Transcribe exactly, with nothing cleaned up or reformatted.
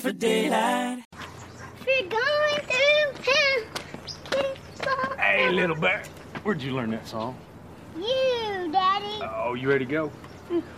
for daylight. If you're going through hell, keep on. Hey, little bear. Where'd you learn that song? You, Daddy. Oh, you ready to go?